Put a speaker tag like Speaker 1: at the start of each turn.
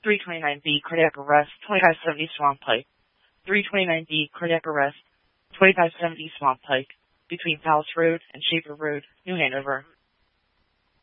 Speaker 1: 329B, cardiac arrest, 2570 Swamp Pike. 329B, cardiac arrest, 2570 Swamp Pike, between Palace Road and Shaper Road, New Hanover.